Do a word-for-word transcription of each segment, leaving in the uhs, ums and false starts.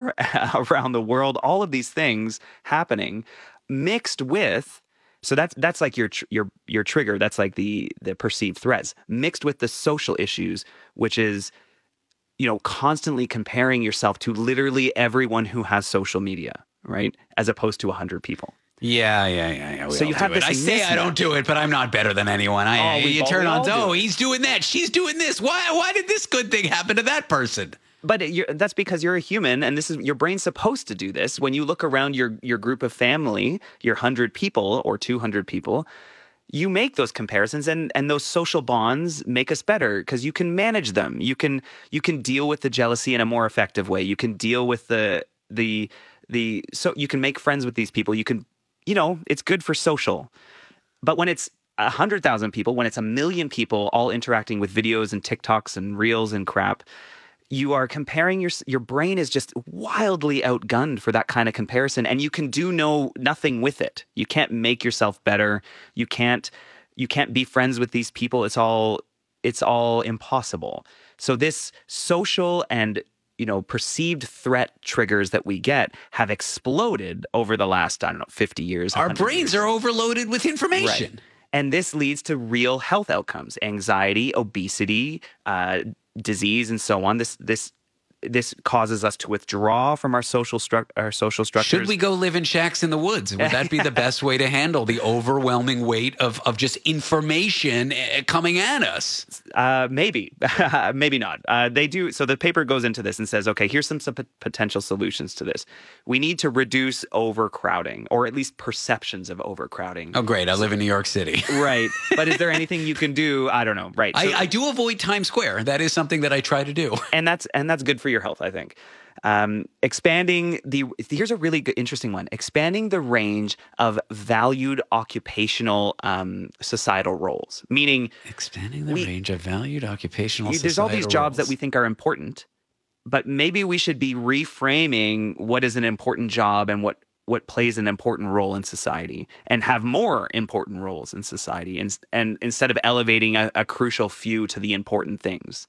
war around the world, all of these things happening, mixed with, so that's that's like your tr- your your trigger. That's like the the perceived threats, mixed with the social issues, which is, you know, constantly comparing yourself to literally everyone who has social media, right? As opposed to a hundred people. Yeah, yeah, yeah, yeah. We So all you do have it. this I say I mismatch. don't do it, but I'm not better than anyone. I, Oh, we you all- turn we on, all do oh, it. he's doing that. She's doing this. Why? Why did this good thing happen to that person? But it, you're, that's because you're a human, and this is your brain's supposed to do this. When you look around your your group of family, your hundred people or two hundred people, you make those comparisons, and and those social bonds make us better because you can manage them. You can you can deal with the jealousy in a more effective way. You can deal with the the the so you can make friends with these people. You can, you know, it's good for social. But when it's a hundred thousand people, when it's a million people all interacting with videos and TikToks and reels and crap, you are comparing your your brain is just wildly outgunned for that kind of comparison, and you can do no nothing with it. You can't make yourself better. You can't you can't be friends with these people. It's all it's all impossible. So this social and, you know, perceived threat triggers that we get have exploded over the last, I don't know, fifty years. Our brains are overloaded with information. Right. And this leads to real health outcomes: anxiety, obesity, uh, disease, and so on. This this this causes us to withdraw from our social stru- our social structures. Should we go live in shacks in the woods? Would that be the best way to handle the overwhelming weight of, of just information uh, coming at us? Uh, maybe, maybe not. Uh, they do. So the paper goes into this and says, okay, here's some, some p- potential solutions to this. We need to reduce overcrowding, or at least perceptions of overcrowding. Oh, great. I live in New York City. Right. But is there anything you can do? I don't know. Right. So, I, I do avoid Times Square. That is something that I try to do. and that's and that's good for your health, I think. Um, expanding the here's a really good, interesting one. Expanding the range of valued occupational um, societal roles, meaning Expanding the we, range of valued occupational. you, there's all these jobs roles. that we think are important, but maybe we should be reframing what is an important job and what what plays an important role in society, and have more important roles in society, and and instead of elevating a, a crucial few to the important things.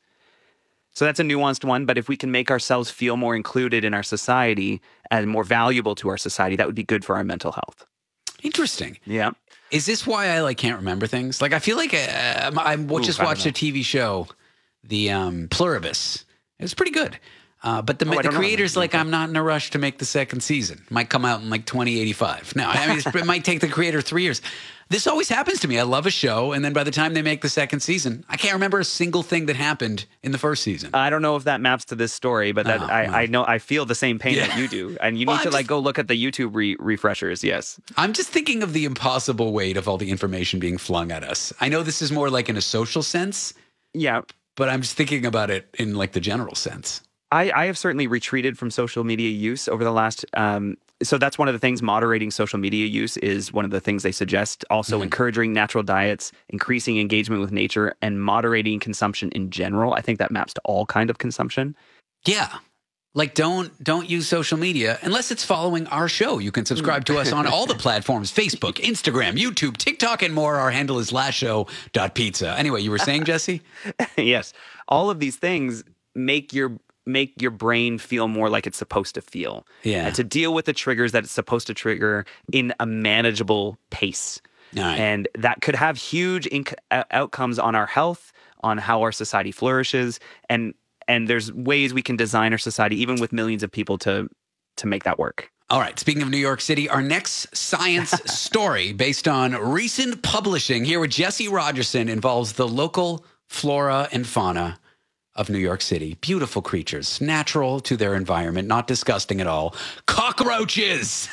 So that's a nuanced one, but if we can make ourselves feel more included in our society and more valuable to our society, that would be good for our mental health. Interesting. Yeah. Is this why I like can't remember things? Like I feel like uh, I Ooh, just I don't watched know. a T V show, the um, Pluribus. It was pretty good. Uh, but the, Oh, I the don't know. creator's like, I'm not in a rush to make the second season. Might come out in like twenty eighty-five. No, I mean, it's, it might take the creator three years. This always happens to me. I love a show, and then by the time they make the second season, I can't remember a single thing that happened in the first season. I don't know if that maps to this story, but that Oh, I, well. I know I feel the same pain Yeah. that you do, and you Well, need to I'm like just- go look at the YouTube re- refreshers. Yes. I'm just thinking of the impossible weight of all the information being flung at us. I know this is more like in a social sense, Yeah. but I'm just thinking about it in like the general sense. I, I have certainly retreated from social media use over the last. Um, so that's one of the things. Moderating social media use is one of the things they suggest. Also, Mm-hmm. encouraging natural diets, increasing engagement with nature, and moderating consumption in general. I think that maps to all kind of consumption. Yeah. Like don't don't use social media unless it's following our show. You can subscribe to us on all the platforms: Facebook, Instagram, YouTube, TikTok, and more. Our handle is last show dot pizza. Anyway, you were saying, Jesse? Yes, all of these things make your make your brain feel more like it's supposed to feel. Yeah. And to deal with the triggers that it's supposed to trigger in a manageable pace. All right. And that could have huge inc- uh, outcomes on our health, on how our society flourishes, and and there's ways we can design our society, even with millions of people, to to make that work. All right. Speaking of New York City, our next science story based on recent publishing here with Jesse Rogerson involves the local flora and fauna of New York City. Beautiful creatures, natural to their environment, not disgusting at all. Cockroaches.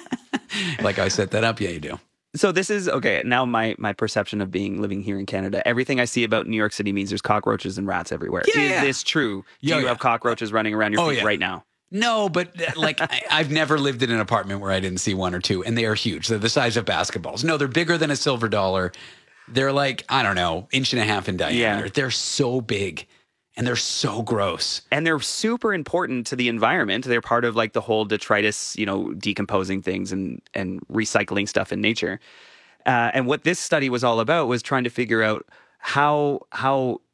Like I set that up. Yeah, you do. So this is okay. Now my my perception of being living here in Canada, everything I see about New York City means there's cockroaches and rats everywhere. Yeah, is yeah. this true? Do Yeah, you yeah. have cockroaches running around your Oh, feet yeah. right now? No, but uh, like I, I've never lived in an apartment where I didn't see one or two, and they are huge. They're the size of basketballs. No, they're bigger than a silver dollar. They're like, I don't know, inch and a half in diameter. Yeah. They're so big, and they're so gross. And they're super important to the environment. They're part of like the whole detritus, you know, decomposing things and and recycling stuff in nature. Uh, and what this study was all about was trying to figure out how how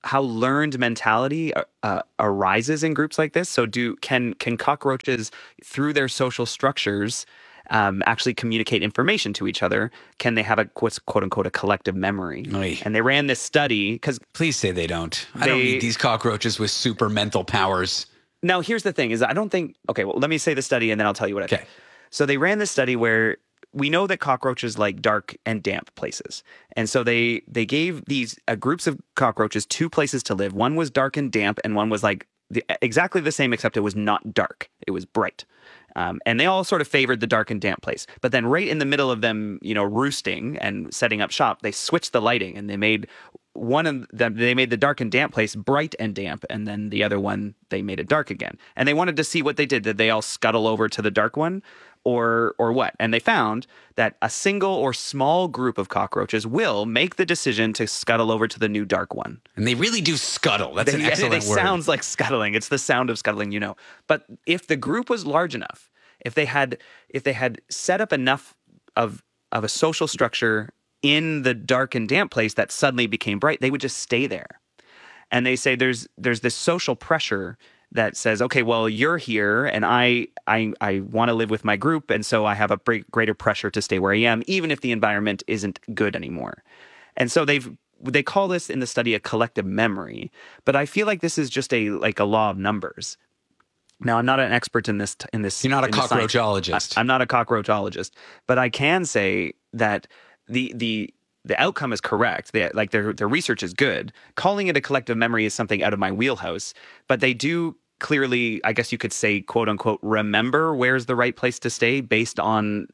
how learned mentality uh, arises in groups like this. So, do can can cockroaches, through their social structures, um, actually communicate information to each other? Can they have a what's quote unquote a collective memory? Oy. And they ran this study because Please say they don't. I don't They- need these cockroaches with super mental powers. now here's the thing: is I don't think. Okay, well, let me say the study and then I'll tell you what I Okay. think. So they ran this study where we know that cockroaches like dark and damp places. And so they they gave these uh, groups of cockroaches two places to live. One was dark and damp, and one was like the, exactly the same, except it was not dark. It was bright. Um, and they all sort of favored the dark and damp place. But then right in the middle of them, you know, roosting and setting up shop, they switched the lighting and they made one of them, they made the dark and damp place bright and damp. And then the other one, they made it dark again. And they wanted to see what they did. Did they all scuttle over to the dark one? Or or what? And they found that a single or small group of cockroaches will make the decision to scuttle over to the new dark one. And they really do scuttle. That's They, an yeah, excellent it word. sounds like scuttling. It's the sound of scuttling, you know. But if the group was large enough, if they had if they had set up enough of of a social structure in the dark and damp place that suddenly became bright, they would just stay there. And they say there's there's this social pressure that says, okay, well, you're here, and I I I want to live with my group, and so I have a br- greater pressure to stay where I am, even if the environment isn't good anymore. And so they've they call this in the study a collective memory, but I feel like this is just a like a law of numbers. Now, I'm not an expert in this. In this, You're not a in this science. cockroachologist. I, I'm not a cockroachologist, but I can say that the the the outcome is correct. They, like their their research is good. Calling it a collective memory is something out of my wheelhouse, but they do clearly, I guess you could say, quote unquote, remember where's the right place to stay based on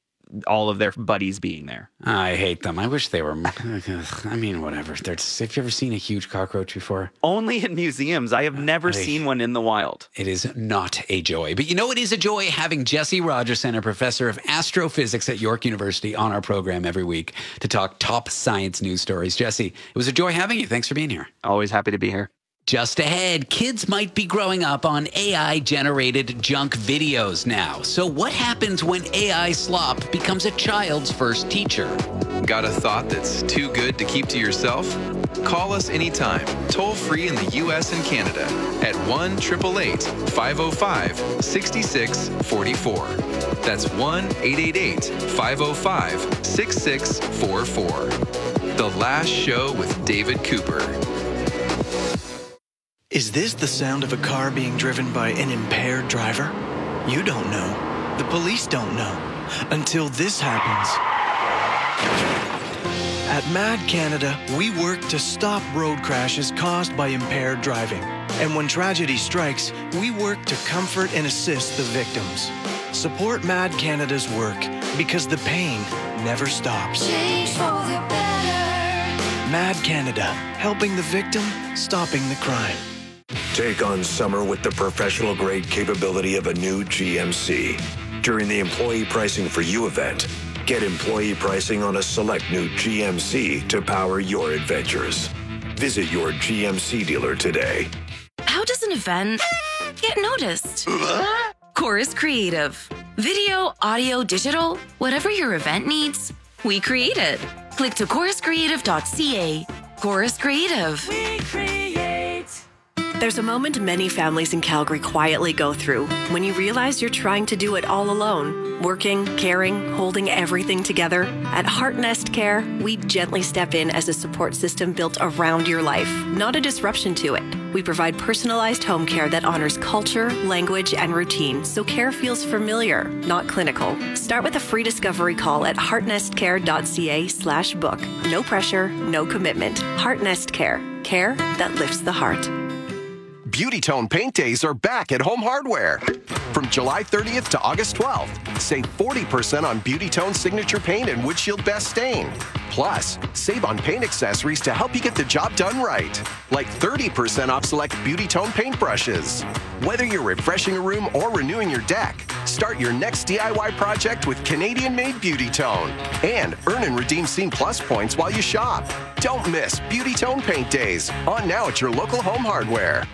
all of their buddies being there. I hate them. I wish they were. I mean, whatever. They're just, have you ever seen a huge cockroach before? Only in museums. I have never I- seen one in the wild. It is not a joy. But you know, it is a joy having Jesse Rogerson, a professor of astrophysics at York University, on our program every week to talk top science news stories. Jesse, it was a joy having you. Thanks for being here. Always happy to be here. Just ahead, kids might be growing up on A I-generated junk videos now. So what happens when A I slop becomes a child's first teacher? Got a thought that's too good to keep to yourself? Call us anytime, toll free in the U S and Canada at one eight eight eight, five oh five, six six four four. That's one eight eight eight, five oh five, six six four four. The Last Show with David Cooper. Is this the sound of a car being driven by an impaired driver? You don't know. The police don't know. Until this happens. At Mad Canada, we work to stop road crashes caused by impaired driving. And when tragedy strikes, we work to comfort and assist the victims. Support Mad Canada's work because the pain never stops. Change for the better. Mad Canada, helping the victim, stopping the crime. Take on summer with the professional-grade capability of a new G M C. During the Employee Pricing for You event, get employee pricing on a select new G M C to power your adventures. Visit your G M C dealer today. How does an event get noticed? Chorus Creative. Video, audio, digital, whatever your event needs, we create it. Click to chorus creative dot c a. Chorus Creative. We create. There's a moment many families in Calgary quietly go through when you realize you're trying to do it all alone. Working, caring, holding everything together. At Heart Nest Care, we gently step in as a support system built around your life, not a disruption to it. We provide personalized home care that honors culture, language, and routine, so care feels familiar, not clinical. Start with a free discovery call at heartnestcare.ca slash book. No pressure, no commitment. Heart Nest Care. Care that lifts the heart. Beauty Tone Paint Days are back at Home Hardware. From July thirtieth to August twelfth, save forty percent on Beauty Tone Signature Paint and Windshield Best Stain. Plus, save on paint accessories to help you get the job done right, like thirty percent off select Beauty Tone paint brushes. Whether you're refreshing a room or renewing your deck, start your next D I Y project with Canadian-made Beauty Tone. And earn and redeem Scene Plus points while you shop. Don't miss Beauty Tone Paint Days, on now at your local Home Hardware.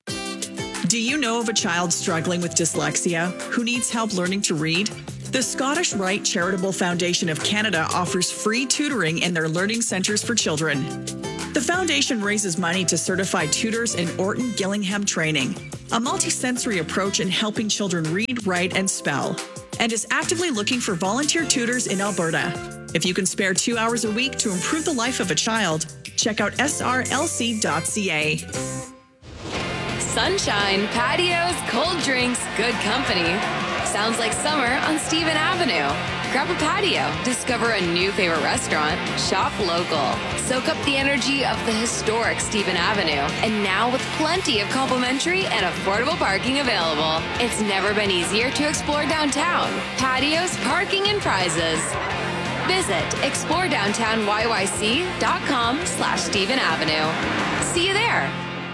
Do you know of a child struggling with dyslexia who needs help learning to read? The Scottish Rite Charitable Foundation of Canada offers free tutoring in their learning centres for children. The foundation raises money to certified tutors in Orton Gillingham training, a multisensory approach in helping children read, write, and spell, and is actively looking for volunteer tutors in Alberta. If you can spare two hours a week to improve the life of a child, check out S R L C dot C A. Sunshine, patios, cold drinks, good company. Sounds like summer on Stephen Avenue. Grab a patio, discover a new favorite restaurant, shop local, soak up the energy of the historic Stephen Avenue, and now with plenty of complimentary and affordable parking available. It's never been easier to explore downtown. Patios, parking, and prizes. Visit explore downtown Y Y C dot com slash Stephen Avenue. See you there.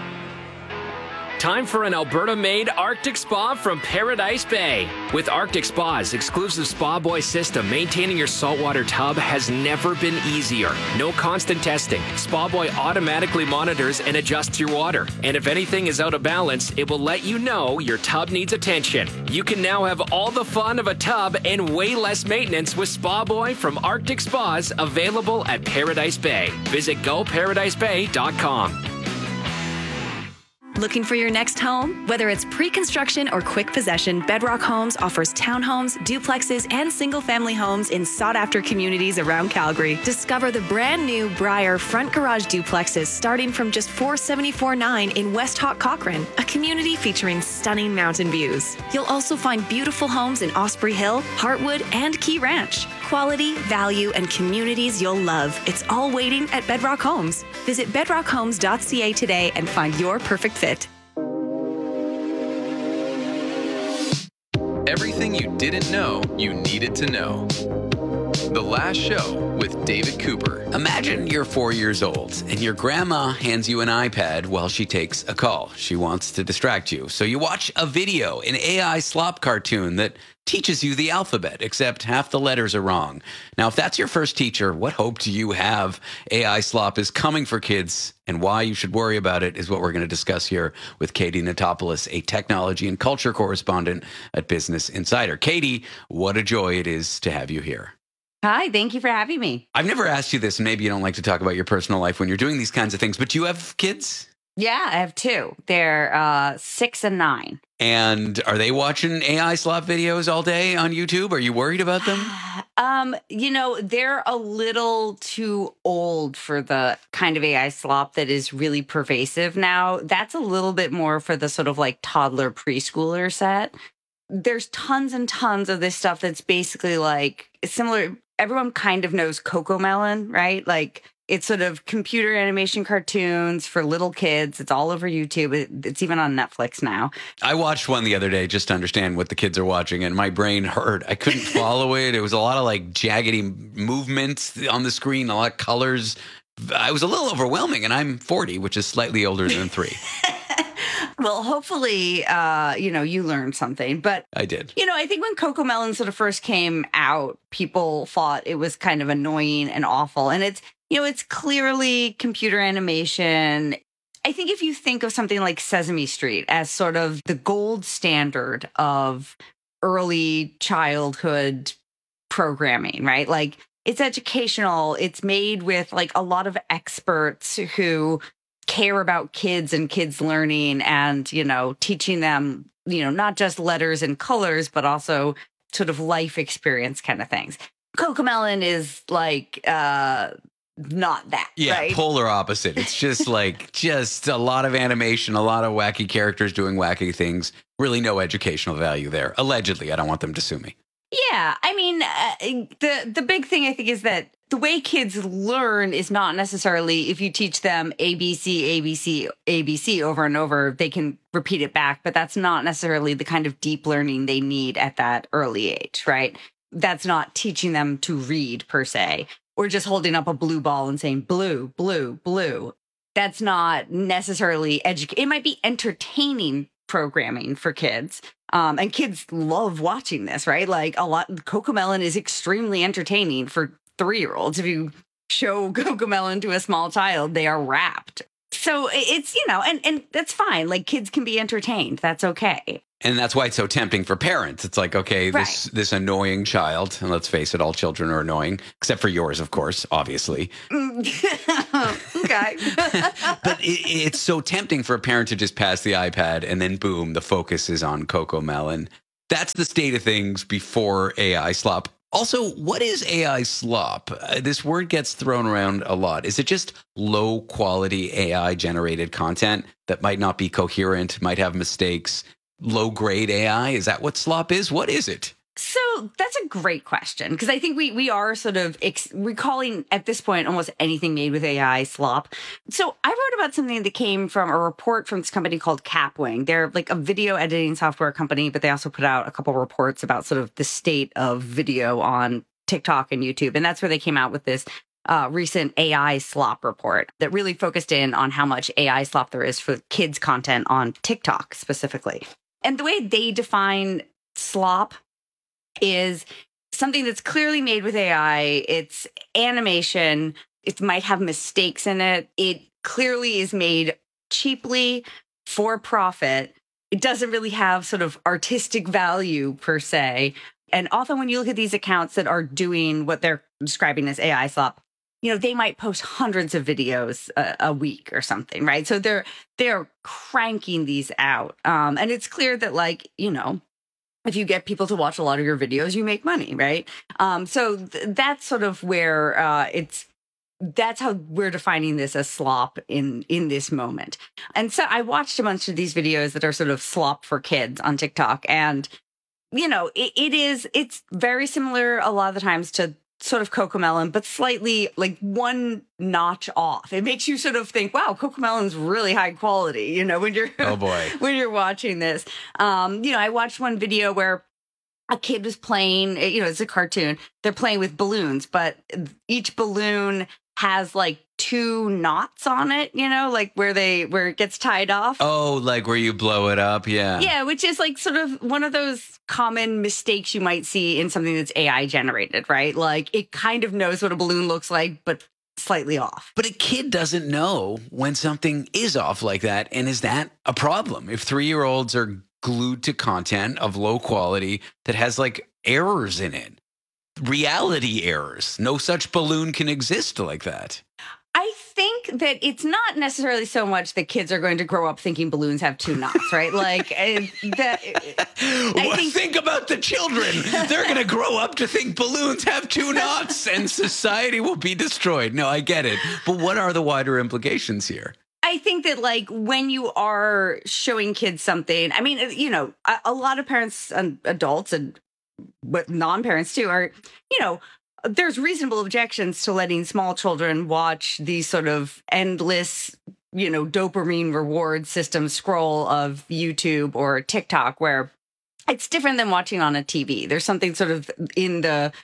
Time for an Alberta-made Arctic Spa from Paradise Bay. With Arctic Spa's exclusive Spa Boy system, maintaining your saltwater tub has never been easier. No constant testing. Spa Boy automatically monitors and adjusts your water. And if anything is out of balance, it will let you know your tub needs attention. You can now have all the fun of a tub and way less maintenance with Spa Boy from Arctic Spas, available at Paradise Bay. Visit go paradise bay dot com. Looking for your next home? Whether it's pre-construction or quick possession, Bedrock Homes offers townhomes, duplexes, and single-family homes in sought-after communities around Calgary. Discover the brand-new Briar front garage duplexes starting from just four hundred seventy-four dollars and ninety-nine cents in West Hot Cochrane, a community featuring stunning mountain views. You'll also find beautiful homes in Osprey Hill, Heartwood, and Key Ranch. Quality, value, and communities you'll love. It's all waiting at Bedrock Homes. Visit bedrock homes dot C A today and find your perfect fit. Everything you didn't know you needed to know. The Last Show with David Cooper. Imagine you're four years old and your grandma hands you an iPad while she takes a call. She wants to distract you. So you watch a video, an A I slop cartoon that teaches you the alphabet, except half the letters are wrong. Now, if that's your first teacher, what hope do you have A I slop is coming for kids, and why you should worry about it is what we're going to discuss here with Katie Natopoulos, a technology and culture correspondent at Business Insider. Katie, what a joy it is to have you here. Hi, thank you for having me. I've never asked you this, and maybe you don't like to talk about your personal life when you're doing these kinds of things, but you have kids? Yeah, I have two. They're uh, six and nine. And are they watching A I slop videos all day on YouTube? Are you worried about them? Um, you know, they're a little too old for the kind of A I slop that is really pervasive now. That's a little bit more for the sort of like toddler preschooler set. There's tons and tons of this stuff that's basically like similar. Everyone kind of knows CoComelon, right? Like it's sort of computer animation cartoons for little kids. It's all over YouTube. It, it's even on Netflix now. I watched one the other day just to understand what the kids are watching, and my brain hurt. I couldn't follow it. It was a lot of like jaggedy movements on the screen, a lot of colors. I was a little overwhelming, and I'm forty, which is slightly older than three. Well, hopefully, uh, you know, you learned something. But I did. You know, I think when CoComelon sort of first came out, people thought it was kind of annoying and awful. And it's, you know, it's clearly computer animation. I think if you think of something like Sesame Street as sort of the gold standard of early childhood programming, right? Like it's educational. It's made with like a lot of experts who care about kids and kids learning and, you know, teaching them, you know, not just letters and colors, but also sort of life experience kind of things. CoComelon is like, uh, not that, yeah, right? Polar opposite. It's just like, just a lot of animation, a lot of wacky characters doing wacky things. Really no educational value there. Allegedly. I don't want them to sue me. Yeah. I mean, uh, the, the big thing I think is that the way kids learn is not necessarily if you teach them A B C, A B C, A B C over and over, they can repeat it back. But that's not necessarily the kind of deep learning they need at that early age, right? That's not teaching them to read per se, or just holding up a blue ball and saying blue, blue, blue. That's not necessarily educating. It might be entertaining programming for kids. Um, and kids love watching this, right? Like a lot, CoComelon is extremely entertaining for three-year-olds. If you show CoComelon to a small child, they are rapt. So it's, you know, and, and that's fine. Like kids can be entertained. That's okay. And that's why it's so tempting for parents. It's like, okay, Right. this this annoying child, and let's face it, all children are annoying, except for yours, of course, obviously. Okay. But it, it's so tempting for a parent to just pass the iPad and then boom, the focus is on Coco Melon. That's the state of things before A I slop. Also, what is A I slop? Uh, this word gets thrown around a lot. Is it just low quality A I generated content that might not be coherent, might have mistakes? Low grade A I? Is that what slop is? What is it? So that's a great question because I think we we are sort of ex- recalling at this point almost anything made with A I slop. So I wrote about something that came from a report from this company called Capwing. They're like a video editing software company, but they also put out a couple reports about sort of the state of video on TikTok and YouTube. And that's where they came out with this uh, recent A I slop report that really focused in on how much A I slop there is for kids content on TikTok specifically. And the way they define slop is something that's clearly made with A I. It's animation. It might have mistakes in it. It clearly is made cheaply for profit. It doesn't really have sort of artistic value per se. And often when you look at these accounts that are doing what they're describing as A I slop, you know, they might post hundreds of videos a, a week or something, right? So they're they're cranking these out. Um, and it's clear that, like, you know, if you get people to watch a lot of your videos, you make money, right? Um, so th- that's sort of where uh, it's, that's how we're defining this as slop in, in this moment. And so I watched a bunch of these videos that are sort of slop for kids on TikTok. And, you know, it, it is, it's very similar a lot of the times to sort of Coco Melon, but slightly like one notch off. It makes you sort of think, wow, Coco Melon's really high quality, you know, when you're Oh boy. when you're watching this. Um, you know, I watched one video where a kid was playing, you know, it's a cartoon. They're playing with balloons, but each balloon has like two knots on it, you know, like where they where it gets tied off. Oh, like where you blow it up? Yeah. Yeah, which is like sort of one of those common mistakes you might see in something that's A I generated, right? Like it kind of knows what a balloon looks like, but slightly off. But a kid doesn't know when something is off like that. And is that a problem? If three-year-olds are glued to content of low quality that has like errors in it, reality errors, no such balloon can exist like that. I think that it's not necessarily so much that kids are going to grow up thinking balloons have two knots, right? Like, uh, that, well, think, think about the children. They're going to grow up to think balloons have two knots and society will be destroyed. No, I get it. But what are the wider implications here? I think that, like, when you are showing kids something, I mean, you know, a, a lot of parents and adults and but non-parents too are, you know, there's reasonable objections to letting small children watch these sort of endless, you know, dopamine reward system scroll of YouTube or TikTok, where it's different than watching on a T V. There's something sort of in the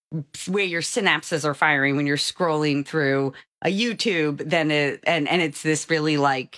way your synapses are firing when you're scrolling through a YouTube, then it, and, and it's this really like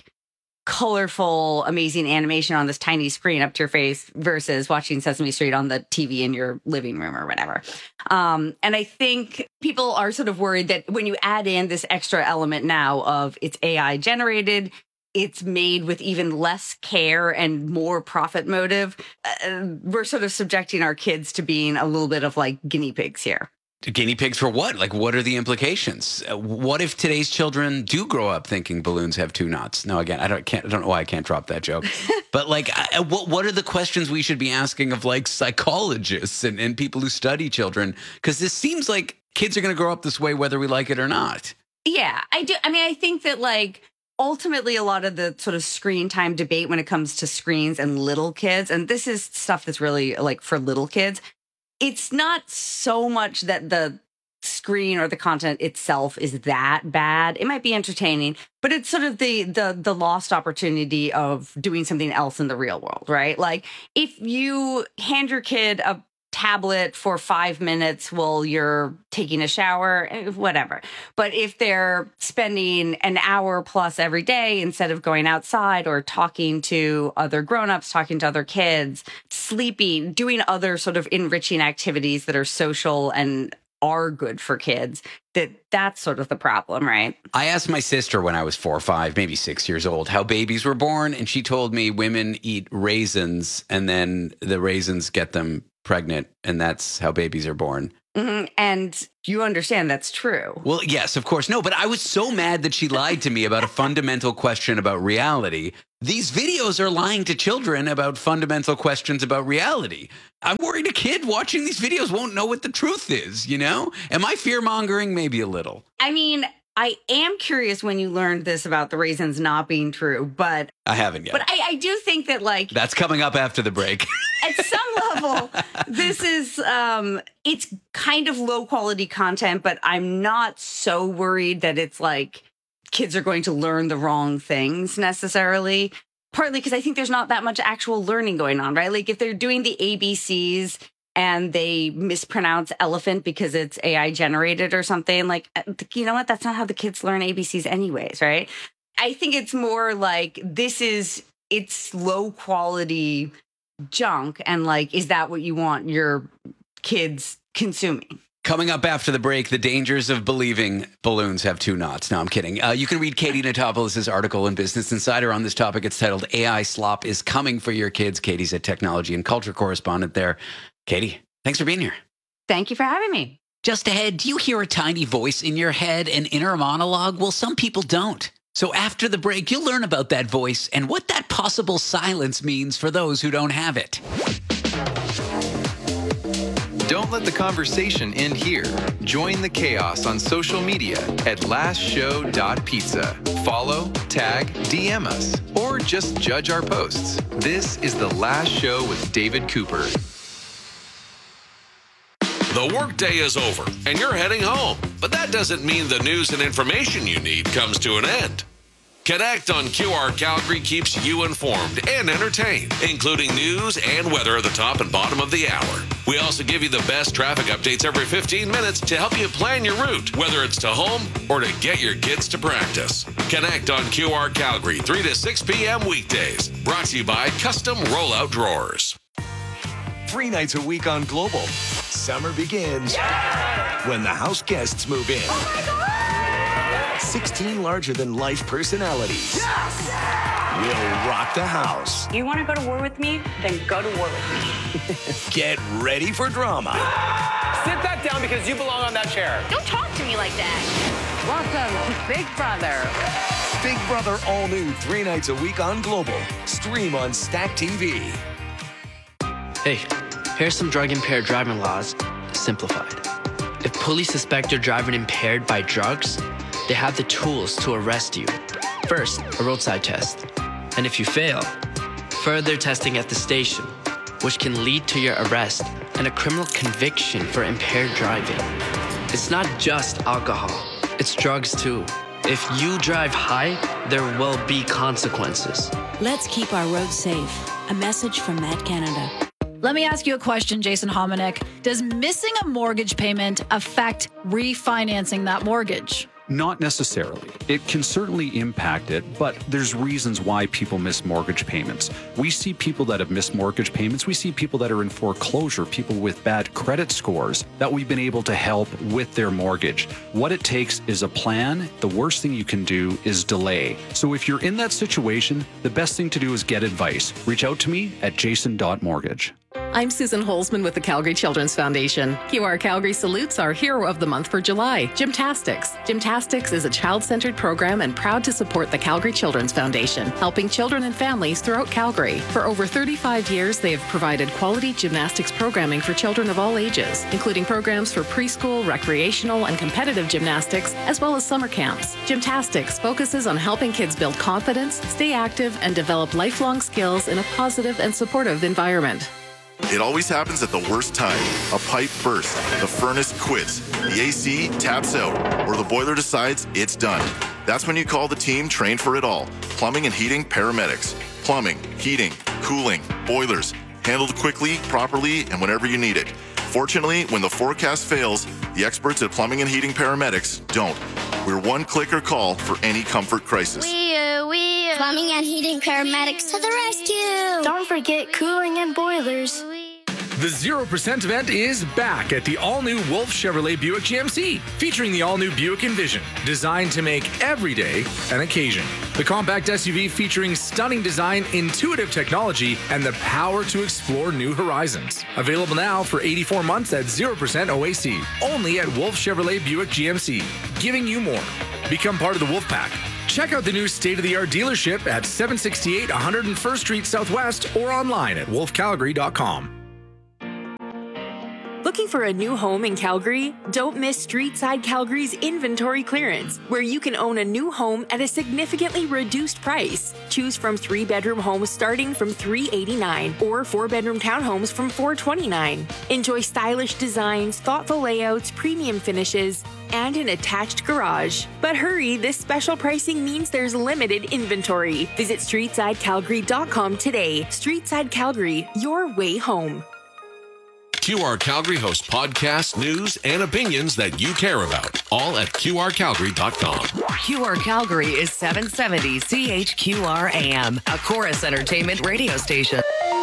colorful, amazing animation on this tiny screen up to your face versus watching Sesame Street on the T V in your living room or whatever. Um, and I think people are sort of worried that when you add in this extra element now of it's A I generated, it's made with even less care and more profit motive, uh, we're sort of subjecting our kids to being a little bit of like guinea pigs here. Guinea pigs for what? Like, what are the implications? Uh, what if today's children do grow up thinking balloons have two knots? No, again, I don't can't I don't know why I can't drop that joke. But like, I, what what are the questions we should be asking of like psychologists and, and people who study children? Because this seems like kids are going to grow up this way whether we like it or not. Yeah, I do. I mean, I think that like ultimately a lot of the sort of screen time debate when it comes to screens and little kids, and this is stuff that's really like for little kids. It's not so much that the screen or the content itself is that bad. It might be entertaining, but it's sort of the the the lost opportunity of doing something else in the real world, right? Like if you hand your kid a tablet for five minutes while you're taking a shower, whatever. But if they're spending an hour plus every day instead of going outside or talking to other grownups, talking to other kids, sleeping, doing other sort of enriching activities that are social and are good for kids, that that's sort of the problem, right? I asked my sister when I was four or five, maybe six years old, how babies were born. And she told me women eat raisins and then the raisins get them pregnant. And that's how babies are born. Mm-hmm. And you understand that's true. Well, yes, of course. No, but I was so mad that she lied to me about a fundamental question about reality. These videos are lying to children about fundamental questions about reality. I'm worried a kid watching these videos won't know what the truth is, you know? Am I fear-mongering? Maybe a little. I mean, I am curious when you learned this about the raisins not being true, but... I haven't yet. But I, I do think that, like... That's coming up after the break. At some level, this is, um, it's kind of low-quality content, but I'm not so worried that it's, like, kids are going to learn the wrong things necessarily. Partly because I think there's not that much actual learning going on, right? Like, if they're doing the A B Cs... and they mispronounce elephant because it's A I generated or something, like, you know what? That's not how the kids learn A B Cs anyways, right? I think it's more like this is, it's low quality junk. And like, is that what you want your kids consuming? Coming up after the break, the dangers of believing balloons have two knots. No, I'm kidding. Uh, you can read Katie Notopoulos' article in Business Insider on this topic. It's titled A I Slop is Coming for Your Kids. Katie's a technology and culture correspondent there. Katie, thanks for being here. Thank you for having me. Just ahead, do you hear a tiny voice in your head, an inner monologue? Well, some people don't. So after the break, you'll learn about that voice and what that possible silence means for those who don't have it. Don't let the conversation end here. Join the chaos on social media at last show dot pizza. Follow, tag, D M us, or just judge our posts. This is The Last Show with David Cooper. The workday is over and you're heading home, but that doesn't mean the news and information you need comes to an end. Connect on Q R Calgary keeps you informed and entertained, including news and weather at the top and bottom of the hour. We also give you the best traffic updates every fifteen minutes to help you plan your route, whether it's to home or to get your kids to practice. Connect on Q R Calgary, three to six p.m. weekdays. Brought to you by Custom Rollout Drawers. Three nights a week on Global. Summer begins yeah! when the house guests move in. Oh my God! sixteen larger-than-life personalities Yes! will rock the house. You want to go to war with me? Then go to war with me. Get ready for drama. Sit back down because you belong on that chair. Don't talk to me like that. Welcome to Big Brother. Big Brother all new three nights a week on Global. Stream on Stack T V. Hey, here's some drug-impaired driving laws, simplified. If police suspect you're driving impaired by drugs, they have the tools to arrest you. First, a roadside test. And if you fail, further testing at the station, which can lead to your arrest and a criminal conviction for impaired driving. It's not just alcohol, it's drugs too. If you drive high, there will be consequences. Let's keep our roads safe. A message from Mad Canada. Let me ask you a question, Jason Hominick. Does missing a mortgage payment affect refinancing that mortgage? Not necessarily. It can certainly impact it, but there's reasons why people miss mortgage payments. We see people that have missed mortgage payments. We see people that are in foreclosure, people with bad credit scores that we've been able to help with their mortgage. What it takes is a plan. The worst thing you can do is delay. So if you're in that situation, the best thing to do is get advice. Reach out to me at jason dot mortgage. I'm Susan Holzman with the Calgary Children's Foundation. Q R Calgary salutes our hero of the month for July, Gymtastics. Gymtastics is a child-centered program and proud to support the Calgary Children's Foundation, helping children and families throughout Calgary. For over thirty-five years, they have provided quality gymnastics programming for children of all ages, including programs for preschool, recreational, and competitive gymnastics, as well as summer camps. Gymtastics focuses on helping kids build confidence, stay active, and develop lifelong skills in a positive and supportive environment. It always happens at the worst time. A pipe bursts, the furnace quits, the A C taps out, or the boiler decides it's done. That's when you call the team trained for it all. Plumbing and heating paramedics. Plumbing, heating, cooling, boilers. Handled quickly, properly, and whenever you need it. Fortunately, when the forecast fails, the experts at Plumbing and Heating Paramedics don't. We're one clicker call for any comfort crisis. We, uh, we, uh, Plumbing and Heating Paramedics to the rescue. Don't forget cooling and boilers. The zero percent event is back at the all-new Wolf Chevrolet Buick G M C, featuring the all-new Buick Envision, designed to make every day an occasion. The compact S U V featuring stunning design, intuitive technology, and the power to explore new horizons. Available now for eighty-four months at zero percent O A C, only at Wolf Chevrolet Buick G M C, giving you more. Become part of the Wolf Pack. Check out the new state-of-the-art dealership at seven sixty-eight one hundred first Street Southwest or online at wolf calgary dot com. Looking for a new home in Calgary? Don't miss Streetside Calgary's inventory clearance, where you can own a new home at a significantly reduced price. Choose from three-bedroom homes starting from three hundred eighty-nine dollars or four-bedroom townhomes from four hundred twenty-nine dollars. Enjoy stylish designs, thoughtful layouts, premium finishes, and an attached garage. But hurry, this special pricing means there's limited inventory. Visit streetside calgary dot com today. Streetside Calgary, your way home. Q R Calgary hosts podcasts, news, and opinions that you care about, all at Q R calgary dot com. Q R Calgary is seven seventy C H Q R A M, a Chorus Entertainment radio station.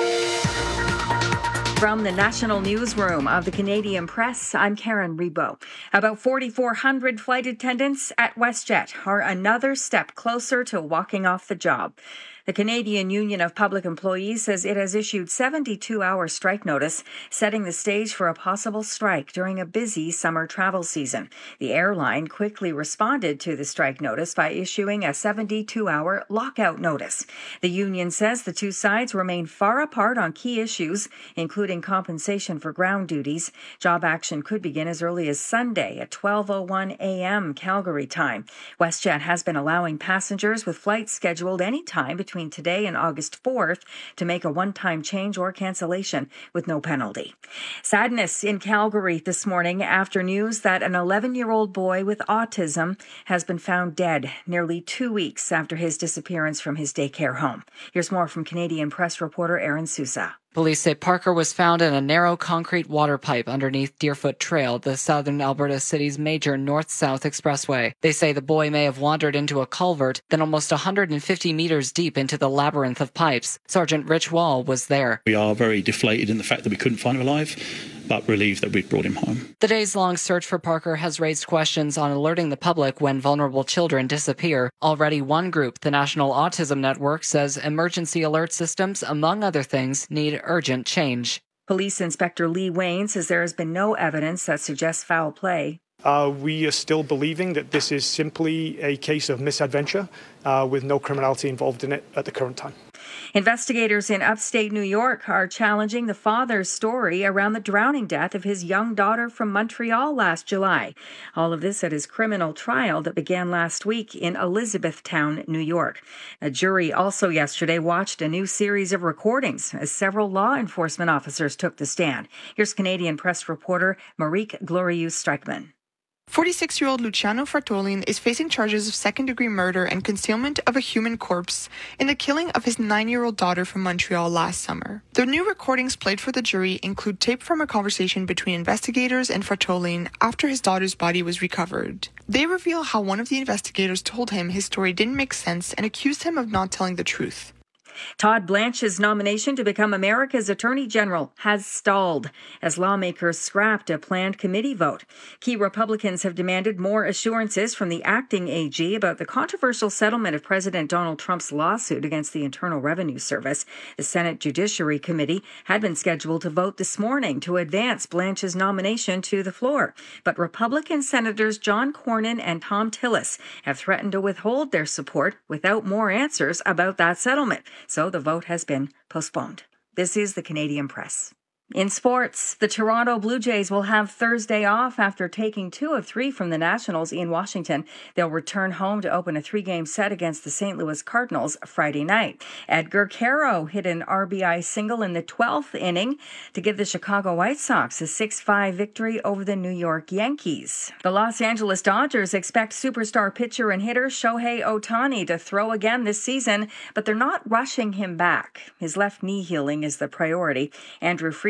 From the National Newsroom of the Canadian Press, I'm Karen Rebo. About forty-four hundred flight attendants at WestJet are another step closer to walking off the job. The Canadian Union of Public Employees says it has issued seventy-two hour strike notice, setting the stage for a possible strike during a busy summer travel season. The airline quickly responded to the strike notice by issuing a seventy-two hour lockout notice. The union says the two sides remain far apart on key issues, including compensation for ground duties. Job action could begin as early as Sunday at twelve oh one a.m. Calgary time. WestJet has been allowing passengers with flights scheduled any time between between today and August fourth to make a one-time change or cancellation with no penalty. Sadness in Calgary this morning after news that an eleven-year-old boy with autism has been found dead nearly two weeks after his disappearance from his daycare home. Here's more from Canadian Press reporter Aaron Sousa. Police say Parker was found in a narrow concrete water pipe underneath Deerfoot Trail, the southern Alberta city's major north-south expressway. They say the boy may have wandered into a culvert, then almost one hundred fifty meters deep into the labyrinth of pipes. Sergeant Rich Wall was there. We are very deflated in the fact that we couldn't find him alive, but relieved that we'd brought him home. The days-long search for Parker has raised questions on alerting the public when vulnerable children disappear. Already one group, the National Autism Network, says emergency alert systems, among other things, need urgent change. Police Inspector Lee Wayne says there has been no evidence that suggests foul play. Uh, we are still believing that this is simply a case of misadventure uh, with no criminality involved in it at the current time. Investigators in upstate New York are challenging the father's story around the drowning death of his young daughter from Montreal last July. All of this at his criminal trial that began last week in Elizabethtown, New York. A jury also yesterday watched a new series of recordings as several law enforcement officers took the stand. Here's Canadian Press reporter Marique Glorieux-Streichman. forty-six-year-old Luciano Fartolin is facing charges of second-degree murder and concealment of a human corpse in the killing of his nine-year-old daughter from Montreal last summer. The new recordings played for the jury include tape from a conversation between investigators and Fartolin after his daughter's body was recovered. They reveal how one of the investigators told him his story didn't make sense and accused him of not telling the truth. Todd Blanche's nomination to become America's Attorney General has stalled as lawmakers scrapped a planned committee vote. Key Republicans have demanded more assurances from the acting A G about the controversial settlement of President Donald Trump's lawsuit against the Internal Revenue Service. The Senate Judiciary Committee had been scheduled to vote this morning to advance Blanche's nomination to the floor. But Republican Senators John Cornyn and Thom Tillis have threatened to withhold their support without more answers about that settlement. So the vote has been postponed. This is the Canadian Press. In sports, the Toronto Blue Jays will have Thursday off after taking two of three from the Nationals in Washington. They'll return home to open a three-game set against the Saint Louis Cardinals Friday night. Edgar Caro hit an R B I single in the twelfth inning to give the Chicago White Sox a six five victory over the New York Yankees. The Los Angeles Dodgers expect superstar pitcher and hitter Shohei Ohtani to throw again this season, but they're not rushing him back. His left knee healing is the priority. Andrew Friedman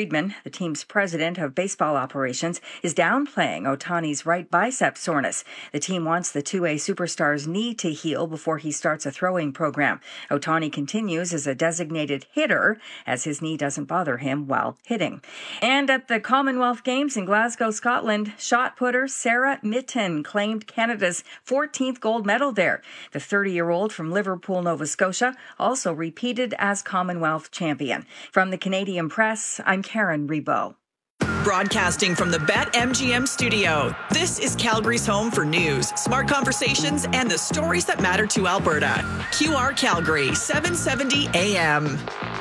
Friedman, the team's president of baseball operations, is downplaying Ohtani's right bicep soreness. The team wants the two A superstar's knee to heal before he starts a throwing program. Ohtani continues as a designated hitter, as his knee doesn't bother him while hitting. And at the Commonwealth Games in Glasgow, Scotland, shot putter Sarah Mitten claimed Canada's fourteenth gold medal there. The thirty-year-old from Liverpool, Nova Scotia, also repeated as Commonwealth champion. From the Canadian Press, I'm Karen Rebo. Broadcasting from the BetMGM studio, this is Calgary's home for news, smart conversations, and the stories that matter to Alberta. Q R Calgary, seven seventy A M.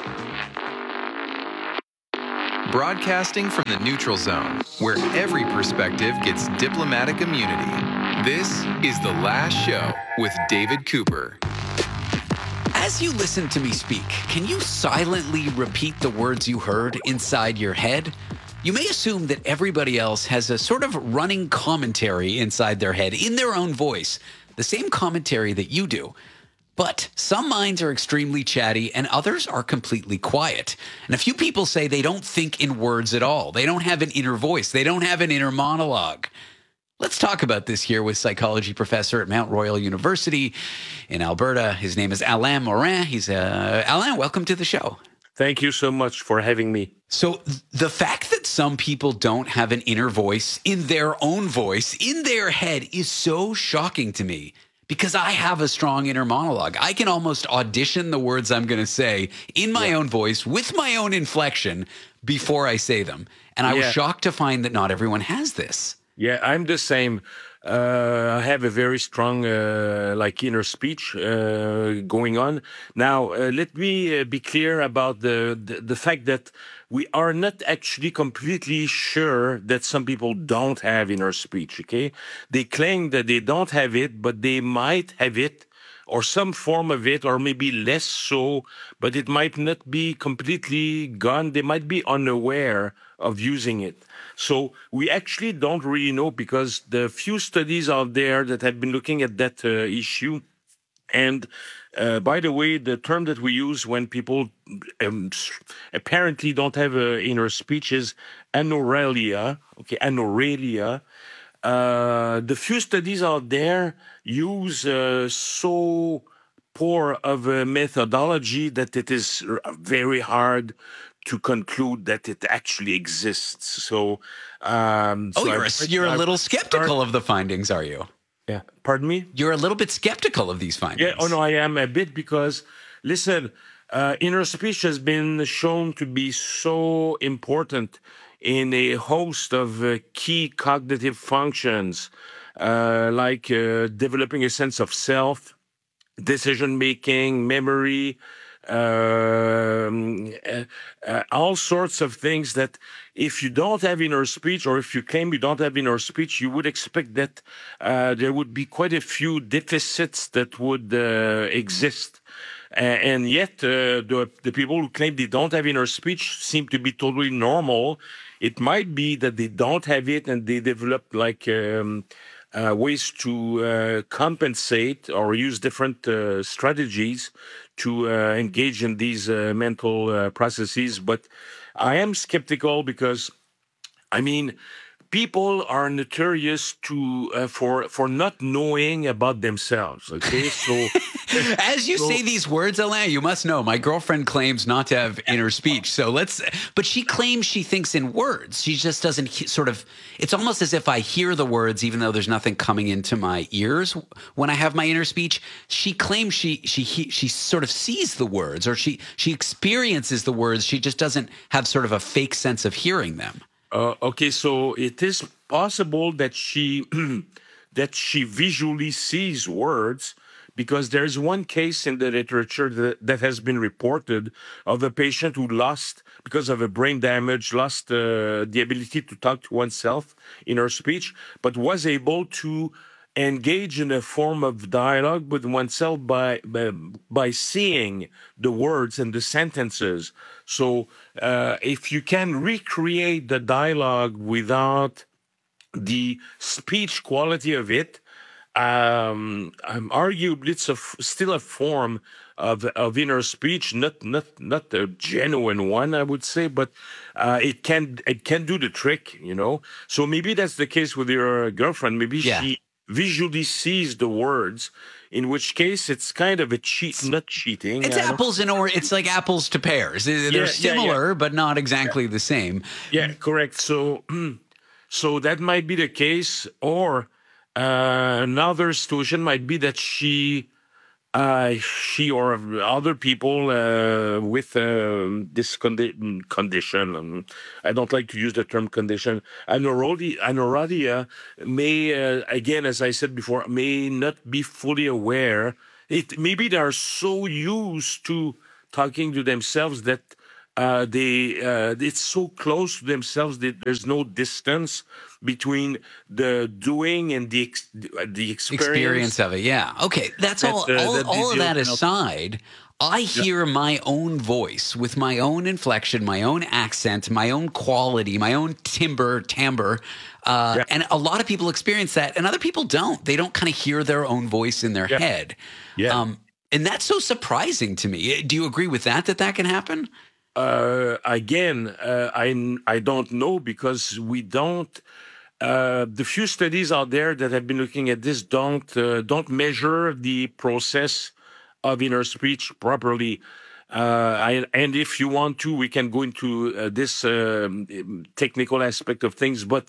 Broadcasting from the neutral zone, where every perspective gets diplomatic immunity. This is The Last Show with David Cooper. As you listen to me speak, can you silently repeat the words you heard inside your head? You may assume that everybody else has a sort of running commentary inside their head in their own voice, the same commentary that you do. But some minds are extremely chatty and others are completely quiet. And a few people say they don't think in words at all. They don't have an inner voice. They don't have an inner monologue. Let's talk about this here with psychology professor at Mount Royal University in Alberta. His name is Alain Morin. He's uh, Alain, welcome to the show. Thank you so much for having me. So the fact that some people don't have an inner voice in their own voice, in their head, is so shocking to me because I have a strong inner monologue. I can almost audition the words I'm going to say in my yeah. own voice with my own inflection before I say them. And I yeah. was shocked to find that not everyone has this. Yeah, I'm the same. Uh, I have a very strong, uh, like, inner speech uh, going on. Now, uh, let me uh, be clear about the, the the fact that we are not actually completely sure that some people don't have inner speech, okay? They claim that they don't have it, but they might have it, or some form of it, or maybe less so, but it might not be completely gone. They might be unaware of using it. So we actually don't really know because the few studies out there that have been looking at that uh, issue, and uh, by the way, the term that we use when people um, apparently don't have uh, inner speech is anorelia, okay, anorelia. Uh, the few studies out there use uh, so poor of a methodology that it is very hard to conclude that it actually exists. So, um, oh, so you're, a, you're a little skeptical start, of the findings, are you? Yeah. Pardon me? You're a little bit skeptical of these findings. Yeah. Oh no, I am a bit because, listen, uh, inner speech has been shown to be so important in a host of uh, key cognitive functions, uh, like uh, developing a sense of self, decision-making, memory, um, uh, uh, all sorts of things that if you don't have inner speech, or if you claim you don't have inner speech, you would expect that uh, there would be quite a few deficits that would uh, exist. Uh, and yet, uh, the, the people who claim they don't have inner speech seem to be totally normal. It might be that they don't have it and they develop like um, uh, ways to uh, compensate or use different uh, strategies to uh, engage in these uh, mental uh, processes. But I am skeptical because, I mean, people are notorious to uh, for for not knowing about themselves. Okay, so as you so, say these words, Alain, you must know my girlfriend claims not to have inner speech. So let's, but she claims she thinks in words. She just doesn't he, sort of. It's almost as if I hear the words, even though there's nothing coming into my ears when I have my inner speech. She claims she she he, she sort of sees the words, or she she experiences the words. She just doesn't have sort of a fake sense of hearing them. Uh, okay, so it is possible that she that she visually sees words, because there's one case in the literature that, that has been reported of a patient who lost, because of a brain damage, lost uh, the ability to talk to oneself in her speech, but was able to engage in a form of dialogue with oneself by by, by seeing the words and the sentences. So uh, if you can recreate the dialogue without the speech quality of it, um, um, arguably it's a, still a form of of inner speech, not not not a genuine one, I would say, but uh, it can it can do the trick, you know. So maybe that's the case with your girlfriend. Maybe Yeah. she visually sees the words, in which case it's kind of a cheat, not cheating. It's I don't- apples and or it's like apples to pears. They're Yeah, yeah, similar, yeah. but not exactly the same. Yeah, correct. So, so that might be the case, or uh, another situation might be that she, uh, she or other people uh, with uh, this condi- condition. Um, I don't like to use the term condition. Anorexia, anorexia may, uh, again, as I said before, may not be fully aware. It maybe they are so used to talking to themselves that uh, they uh, it's so close to themselves that there's no distance between the doing and the ex- the experience. Experience of it, yeah. Okay, that's, all. uh, all, that all of gives that you- aside, I hear my own voice with my own inflection, my own accent, my own quality, my own timbre, timbre, uh, and a lot of people experience that, and other people don't. They don't kind of hear their own voice in their Yeah. head. Yeah. Um, and that's so surprising to me. Do you agree with that? That that can happen? Uh, again, uh, I I don't know because we don't. Uh, the few studies out there that have been looking at this don't uh, don't measure the process of inner speech properly. Uh, I, and if you want to, we can go into uh, this um, technical aspect of things. But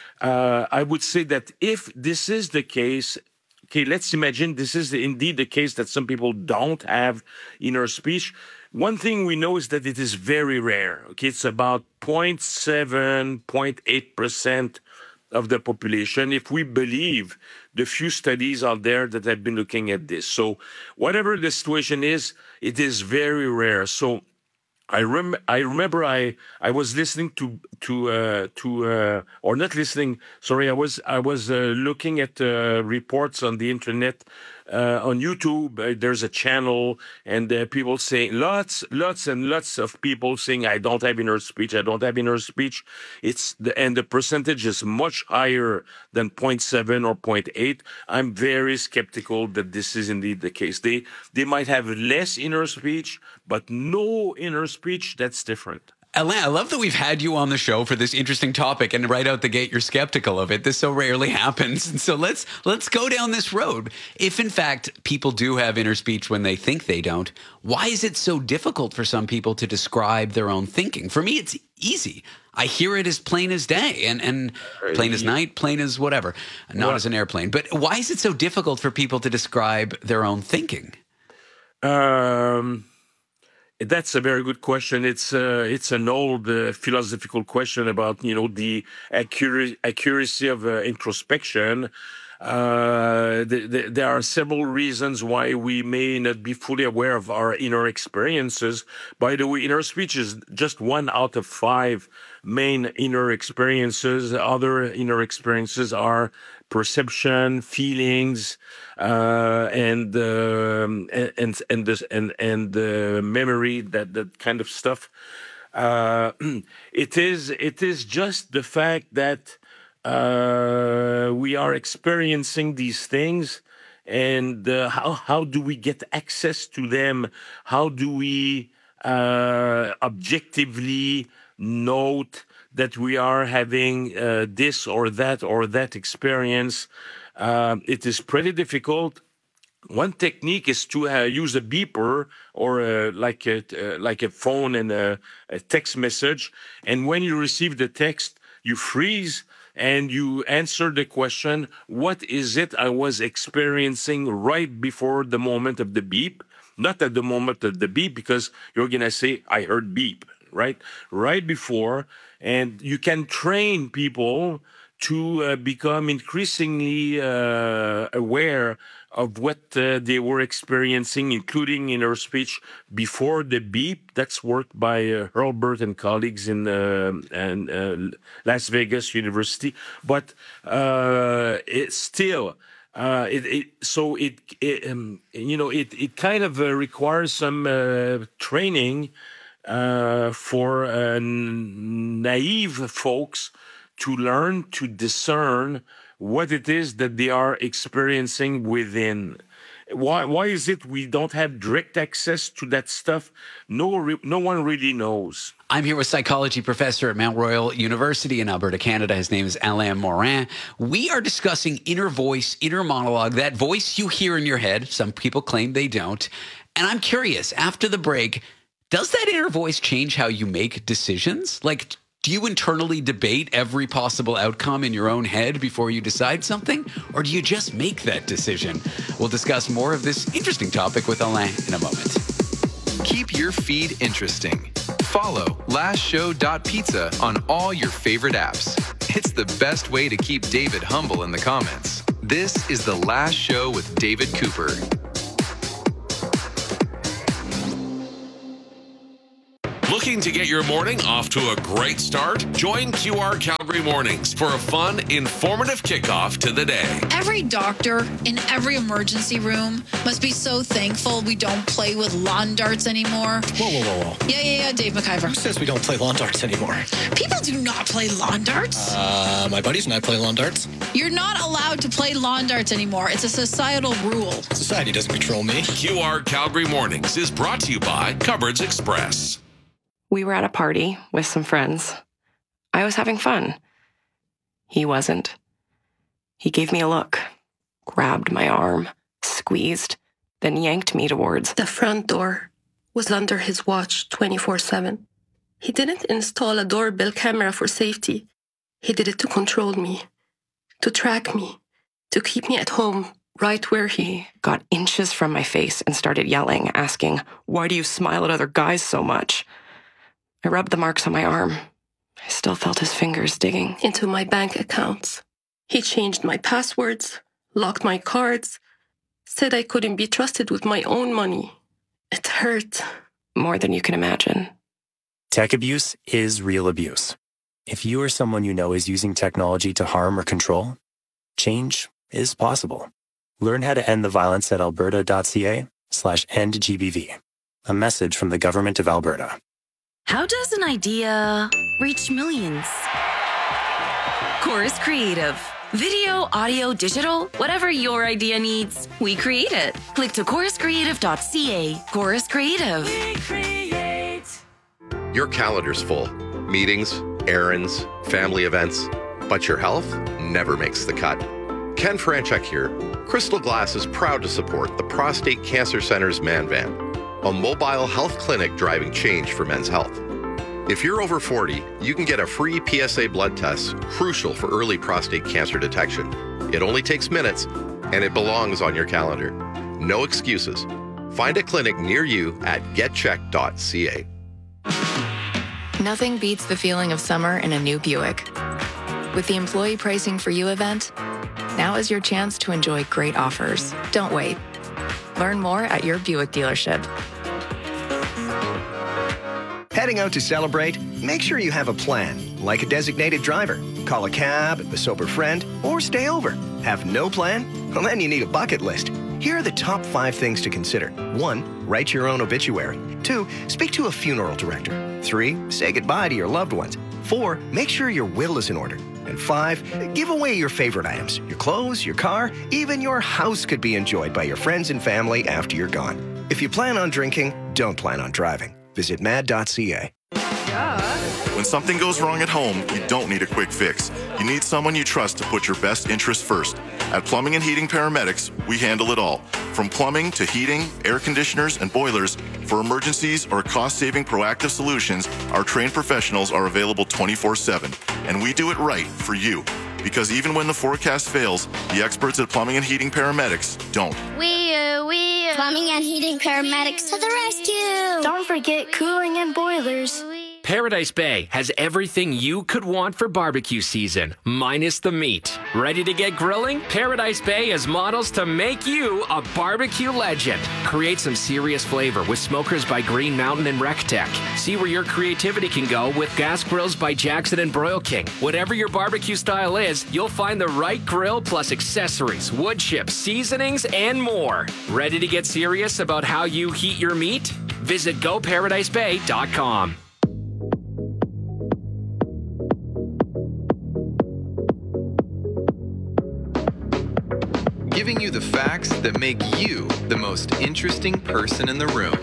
uh, I would say that if this is the case, okay, let's imagine this is indeed the case that some people don't have inner speech. One thing we know is that it is very rare. Okay, it's about zero point seven, zero point eight percent of the population, if we believe the few studies out there that have been looking at this. So whatever the situation is, it is very rare. So I rem I remember I I was listening to to uh, to uh, or not listening. Sorry, I was I was uh, looking at uh, reports on the internet. Uh, on YouTube, uh, there's a channel, and uh, people saying lots, lots, and lots of people saying, "I don't have inner speech. I don't have inner speech." It's the and the percentage is much higher than zero point seven or zero point eight. I'm very skeptical that this is indeed the case. They they might have less inner speech, but no inner speech. That's different. Alain, I love that we've had you on the show for this interesting topic, and right out the gate, you're skeptical of it. This so rarely happens. And so let's let's go down this road. If, in fact, people do have inner speech when they think they don't, why is it so difficult for some people to describe their own thinking? For me, it's easy. I hear it as plain as day, and, and plain as night, plain as whatever, not Well- as an airplane. But why is it so difficult for people to describe their own thinking? Um, that's a very good question. It's uh, it's an old uh, philosophical question about you know the accuracy accuracy of uh, introspection. Uh, th- th- there are several reasons why we may not be fully aware of our inner experiences. By the way, inner speech is just one out of five main inner experiences. Other inner experiences are perception, feelings, uh, and, um, and and and this and and uh, memory, that that kind of stuff. Uh, it is it is just the fact that uh, we are experiencing these things, and uh, how how do we get access to them? How do we uh, objectively note that we are having uh, this or that or that experience? Uh, it is pretty difficult. One technique is to uh, use a beeper or uh, like a uh, like a phone and a, a text message, and when you receive the text, you freeze and you answer the question: what is it I was experiencing right before the moment of the beep? Not at the moment of the beep, because you're gonna say, "I heard beep," right? Right before, and you can train people to uh, become increasingly uh, aware of what uh, they were experiencing, including inner speech, before the beep. That's worked by uh, Hurlburt and colleagues in uh, and, uh, Las Vegas University. But uh, it's still, uh, it, it, so it, it um, you know, it, it kind of uh, requires some uh, training uh, for uh, naive folks to learn to discern what it is that they are experiencing within. Why why is it we don't have direct access to that stuff? No, re- no one really knows. I'm here with psychology professor at Mount Royal University in Alberta, Canada. His name is Alain Morin. We are discussing inner voice, inner monologue, that voice you hear in your head. Some people claim they don't. And I'm curious, after the break, does that inner voice change how you make decisions? Like, do you internally debate every possible outcome in your own head before you decide something? Or do you just make that decision? We'll discuss more of this interesting topic with Alain in a moment. Keep your feed interesting. Follow last show dot pizza on all your favorite apps. It's the best way to keep David humble in the comments. This is The Last Show with David Cooper. Looking to get your morning off to a great start? Join Q R Calgary Mornings for a fun, informative kickoff to the day. Every doctor in every emergency room must be so thankful we don't play with lawn darts anymore. Whoa, whoa, whoa, whoa. Yeah, yeah, yeah, Dave McIver. Who says we don't play lawn darts anymore? People do not play lawn darts. Uh, my buddies and I play lawn darts. You're not allowed to play lawn darts anymore. It's a societal rule. Society doesn't control me. Q R Calgary Mornings is brought to you by Cupboards Express. We were at a party with some friends. I was having fun. He wasn't. He gave me a look, grabbed my arm, squeezed, then yanked me towards the front door. Was under his watch twenty-four seven. He didn't install a doorbell camera for safety. He did it to control me, to track me, to keep me at home, right where he got inches from my face and started yelling, asking, "Why do you smile at other guys so much?" I rubbed the marks on my arm. I still felt his fingers digging into my bank accounts. He changed my passwords, locked my cards, said I couldn't be trusted with my own money. It hurt. More than you can imagine. Tech abuse is real abuse. If you or someone you know is using technology to harm or control, change is possible. Learn how to end the violence at alberta.ca slash end GBV. A message from the Government of Alberta. How does an idea reach millions? Chorus Creative. Video, audio, digital, whatever your idea needs, we create it. Click to chorus creative dot c a. Chorus Creative. We create. Your calendar's full. Meetings, errands, family events. But your health never makes the cut. Ken Franchuk here. Crystal Glass is proud to support the Prostate Cancer Center's Man Van, a mobile health clinic driving change for men's health. If you're over forty, you can get a free P S A blood test, crucial for early prostate cancer detection. It only takes minutes, and it belongs on your calendar. No excuses. Find a clinic near you at get check dot c a. Nothing beats the feeling of summer in a new Buick. With the Employee Pricing for You event, now is your chance to enjoy great offers. Don't wait. Learn more at your Buick dealership. Heading out to celebrate? Make sure you have a plan, like a designated driver. Call a cab, a sober friend, or stay over. Have no plan? Well, then you need a bucket list. Here are the top five things to consider. One, write your own obituary. Two, speak to a funeral director. Three, say goodbye to your loved ones. Four, make sure your will is in order. And five, give away your favorite items. Your clothes, your car, even your house could be enjoyed by your friends and family after you're gone. If you plan on drinking, don't plan on driving. Visit mad dot c a. When something goes wrong at home, you don't need a quick fix. You need someone you trust to put your best interests first. At Plumbing and Heating Paramedics, we handle it all. From plumbing to heating, air conditioners, and boilers, for emergencies or cost-saving proactive solutions, our trained professionals are available twenty-four seven. And we do it right for you. Because even when the forecast fails, the experts at Plumbing and Heating Paramedics don't. We, uh, we, uh, Plumbing and Heating Paramedics to the rescue! Don't forget cooling and boilers. Paradise Bay has everything you could want for barbecue season, minus the meat. Ready to get grilling? Paradise Bay has models to make you a barbecue legend. Create some serious flavor with smokers by Green Mountain and RecTech. See where your creativity can go with gas grills by Jackson and Broil King. Whatever your barbecue style is, you'll find the right grill plus accessories, wood chips, seasonings, and more. Ready to get serious about how you heat your meat? Visit go paradise bay dot com. giving you the facts that make you the most interesting person in the room.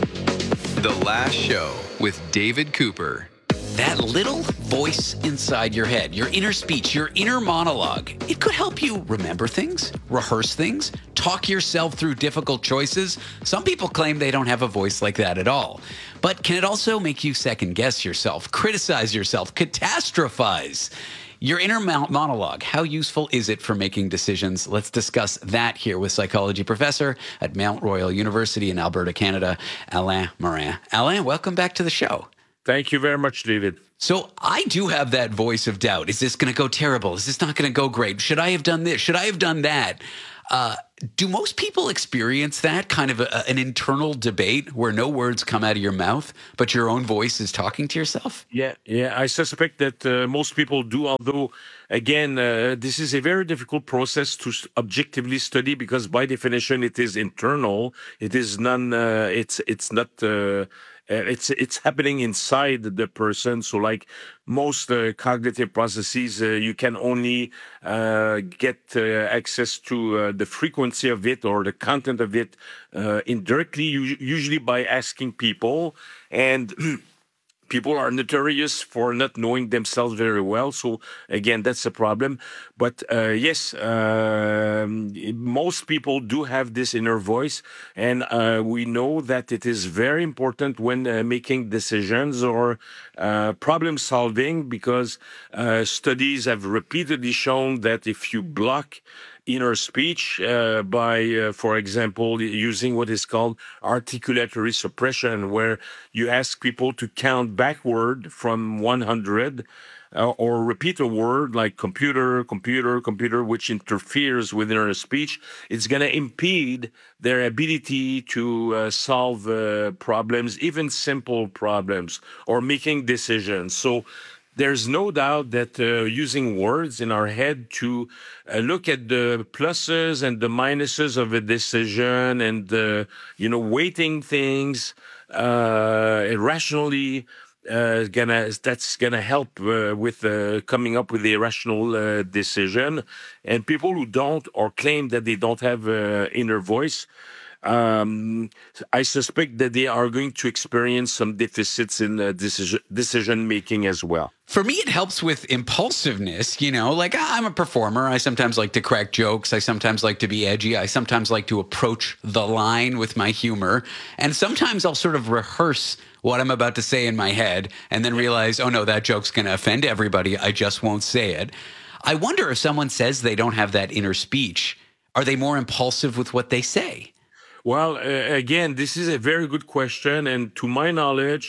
The Last Show with David Cooper. That little voice inside your head, your inner speech, your inner monologue, it could help you remember things, rehearse things, talk yourself through difficult choices. Some people claim they don't have a voice like that at all. But can it also make you second guess yourself, criticize yourself, catastrophize? Your inner monologue, how useful is it for making decisions? Let's discuss that here with psychology professor at Mount Royal University in Alberta, Canada, Alain Morin. Alain, welcome back to the show. Thank you very much, David. So I do have that voice of doubt. Is this going to go terrible? Is this not going to go great? Should I have done this? Should I have done that? Uh, do most people experience that kind of a, an internal debate where no words come out of your mouth, but your own voice is talking to yourself? Yeah, yeah. I suspect that uh, most people do, although, again, uh, this is a very difficult process to objectively study because by definition it is internal. It is none, uh, it's, it's not... Uh, Uh, it's it's happening inside the person. So like most uh, cognitive processes, uh, you can only uh, get uh, access to uh, the frequency of it or the content of it uh, indirectly, usually by asking people. And people are notorious for not knowing themselves very well. So again, that's a problem. But uh, yes, uh, most people do have this inner voice. And uh, we know that it is very important when uh, making decisions or uh, problem solving, because uh, studies have repeatedly shown that if you block inner speech uh, by, uh, for example, using what is called articulatory suppression, where you ask people to count backward from one hundred uh, or repeat a word like computer, computer, computer, which interferes with inner speech. It's going to impede their ability to uh, solve uh, problems, even simple problems, or making decisions. So there's no doubt that uh, using words in our head to uh, look at the pluses and the minuses of a decision and, uh, you know, weighting things uh, irrationally, uh, gonna, that's going to help uh, with uh, coming up with the rational uh, decision. And people who don't or claim that they don't have uh, inner voice, Um, I suspect that they are going to experience some deficits in uh, decision, decision making as well. For me, it helps with impulsiveness. You know, like I'm a performer. I sometimes like to crack jokes. I sometimes like to be edgy. I sometimes like to approach the line with my humor. And sometimes I'll sort of rehearse what I'm about to say in my head and then realize, oh no, that joke's going to offend everybody. I just won't say it. I wonder if someone says they don't have that inner speech, are they more impulsive with what they say? Well, uh, again, this is a very good question. And to my knowledge,